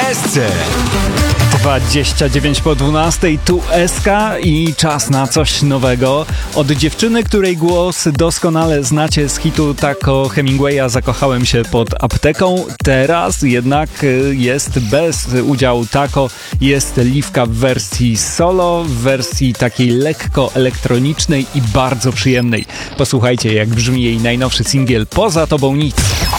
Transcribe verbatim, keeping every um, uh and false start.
S C. dwadzieścia dziewięć po dwunastej, tu S K i czas na coś nowego. Od dziewczyny, której głos doskonale znacie z hitu Taco Hemingwaya, zakochałem się pod apteką. Teraz jednak jest bez udziału Taco, jest Liwka w wersji solo, w wersji takiej lekko elektronicznej i bardzo przyjemnej. Posłuchajcie, jak brzmi jej najnowszy singiel Poza tobą nic.